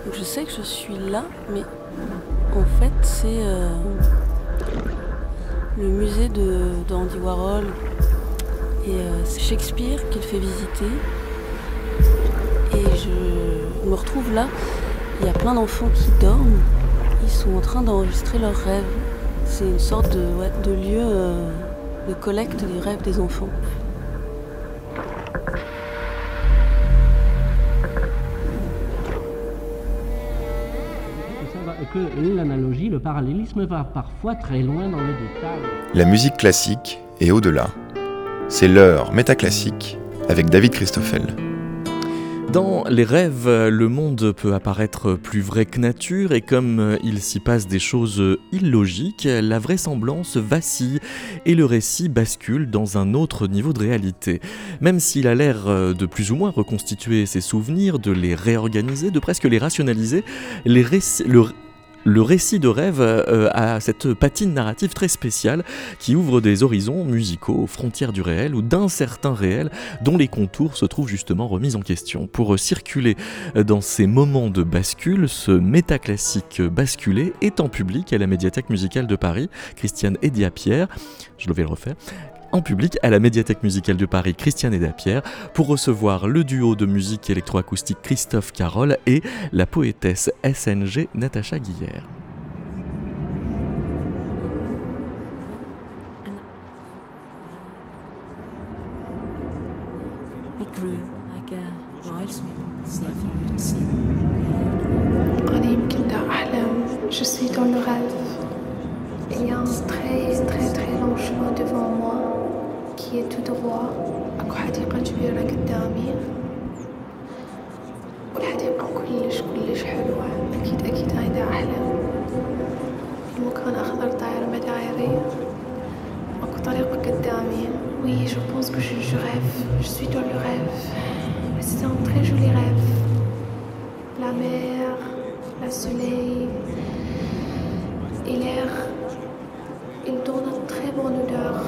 Donc je sais que je suis là, mais en fait c'est le musée d'Andy Warhol et c'est Shakespeare qui le fait visiter. Et je me retrouve là, il y a plein d'enfants qui dorment, ils sont en train d'enregistrer leurs rêves. C'est une sorte de lieu de collecte des rêves des enfants. Que l'analogie, le parallélisme va parfois très loin dans le détail. La musique classique est au-delà. C'est l'heure métaclassique avec David Christoffel. Dans les rêves, le monde peut apparaître plus vrai que nature et comme il s'y passe des choses illogiques, la vraisemblance vacille et le récit bascule dans un autre niveau de réalité. Même s'il a l'air de plus ou moins reconstituer ses souvenirs, de les réorganiser, de presque les rationaliser, le récit de rêve a cette patine narrative très spéciale qui ouvre des horizons musicaux aux frontières du réel ou d'un certain réel dont les contours se trouvent justement remis en question. Pour circuler dans ces moments de bascule, ce métaclassique basculé est en public à la Médiathèque musicale de Paris. Christiane Edia-Pierre, je vais le refaire. En public à la Médiathèque musicale de Paris, Christiane Edia-Pierre, pour recevoir le duo de musique électroacoustique Christophe Carol et la poétesse SNG Natacha Guillère. Je suis dans le rêve. Il y a un très très très long chemin devant moi qui est tout droit. أكو حديقة كبيرة قدامي والحديقة كلش حلوة. أكيد أنا دا أحلم. المكان أخضر داير مدايري. أكو طريقة قدامي. Oui, je pense que je rêve. Je suis dans le rêve. C'est un très joli rêve. La mer, le soleil et l'air. Il donne une très bonne odeur.